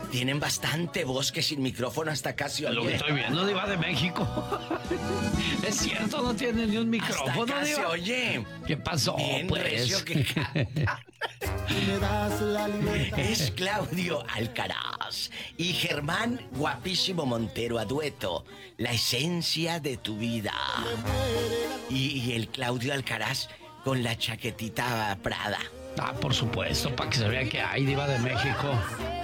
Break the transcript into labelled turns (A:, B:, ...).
A: tienen bastante voz que sin micrófono hasta casi oye.
B: Lo que estoy viendo, Diva de México. Es cierto, no tiene ni un micrófono,
A: hasta casi
B: Diva.
A: oye.
B: ¿Qué pasó,
A: Bien
B: pues?
A: recio que canta. Es Claudio Alcaraz y Germán Guapísimo Montero a dueto, la esencia de tu vida. Y el Claudio Alcaraz con la chaquetita Prada.
B: Ah, por supuesto, para que se vea que hay, Diva de México.